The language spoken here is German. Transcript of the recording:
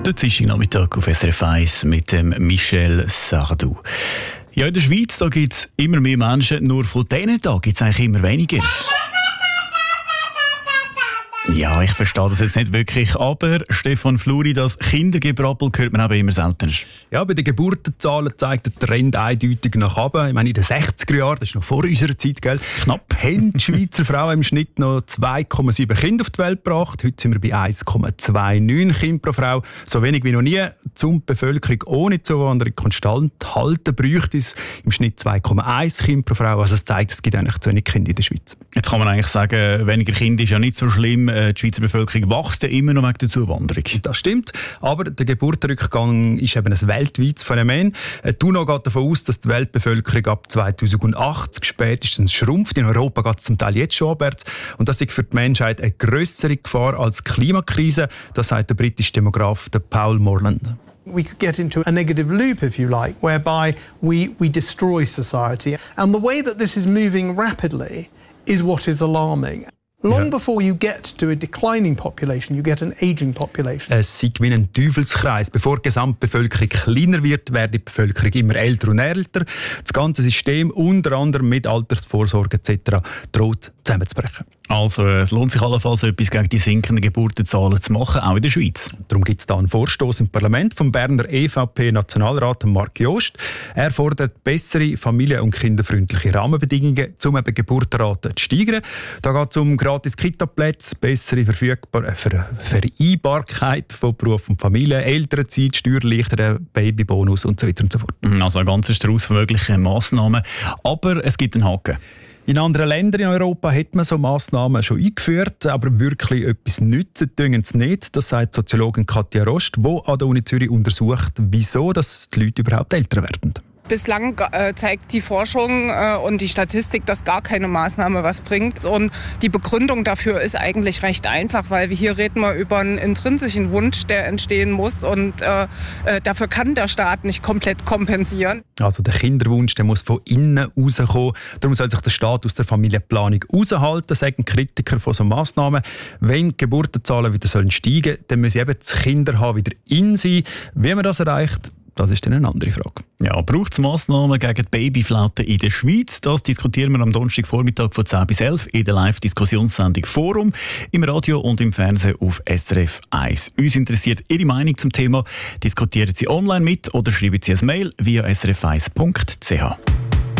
Der Dienstagnachmittag auf SRF 1 mit dem Michel Sardou. Ja, in der Schweiz gibt es immer mehr Menschen, nur von denen da gibt es eigentlich immer weniger. Ja, ich verstehe das jetzt nicht wirklich, aber Stefan Fluri, das Kindergebrabbel hört man eben immer seltener. Ja, bei den Geburtenzahlen zeigt der Trend eindeutig nach oben. Ich meine, in den 60er Jahren, das ist noch vor unserer Zeit, gell? Knapp haben die Schweizer Frauen im Schnitt noch 2,7 Kinder auf die Welt gebracht. Heute sind wir bei 1,29 Kinder pro Frau. So wenig wie noch nie. Um die Bevölkerung ohne Zuwanderung konstant halten, bräuchte es im Schnitt 2,1 Kinder pro Frau. Also das zeigt, es gibt eigentlich zu wenig Kinder in der Schweiz. Jetzt kann man eigentlich sagen, weniger Kinder ist ja nicht so schlimm. Die Schweizer Bevölkerung wächst ja immer noch wegen der Zuwanderung. Das stimmt, aber der Geburtenrückgang ist eben ein weltweites Phänomen. Die UNO geht davon aus, dass die Weltbevölkerung ab 2080 spätestens schrumpft. In Europa geht es zum Teil jetzt schon abwärts. Und das ist für die Menschheit eine grössere Gefahr als die Klimakrise. Das sagt der britische Demograf Paul Morland. We could get into a negative loop, if you like, whereby we destroy society. And the way that this is moving rapidly is what is alarming. Long before you get to a declining population, you get an aging population. Es ist wie ein Teufelskreis. Bevor die Gesamtbevölkerung kleiner wird, wird die Bevölkerung immer älter und älter. Das ganze System, unter anderem mit Altersvorsorge etc., droht zusammenzubrechen. Also es lohnt sich allenfalls, etwas gegen die sinkenden Geburtenzahlen zu machen, auch in der Schweiz. Darum gibt es da einen Vorstoß im Parlament vom Berner EVP-Nationalrat Marc Jost. Er fordert bessere familien- und kinderfreundliche Rahmenbedingungen, um eben Geburtenraten zu steigern. Da geht es um gratis Kitaplätze, bessere Vereinbarkeit von Beruf und Familie, Elternzeit, Steuererleichterung, Babybonus und so weiter und so fort. Also ein ganzer Strauß von möglichen Massnahmen. Aber es gibt einen Haken. In anderen Ländern in Europa hat man so Massnahmen schon eingeführt, aber wirklich etwas nützen tun sie nicht. Das sagt Soziologin Katja Rost, die an der Uni Zürich untersucht, wieso dass die Leute überhaupt älter werden. Bislang zeigt die Forschung und die Statistik, dass gar keine Maßnahme was bringt. Und die Begründung dafür ist eigentlich recht einfach, weil hier reden wir über einen intrinsischen Wunsch, der entstehen muss. Und dafür kann der Staat nicht komplett kompensieren. Also der Kinderwunsch, der muss von innen rauskommen. Darum soll sich der Staat aus der Familienplanung raushalten, sagen Kritiker von so Massnahmen. Wenn die Geburtenzahlen wieder steigen sollen, dann müssen eben das Kinderhaben wieder in sein. Wie man das erreicht, das ist dann eine andere Frage. Ja, braucht es Massnahmen gegen die Babyflaute in der Schweiz? Das diskutieren wir am Donnerstagvormittag von 10 bis 11 in der Live-Diskussionssendung Forum, im Radio und im Fernsehen auf SRF 1. Uns interessiert Ihre Meinung zum Thema. Diskutieren Sie online mit oder schreiben Sie ein Mail via srf1.ch.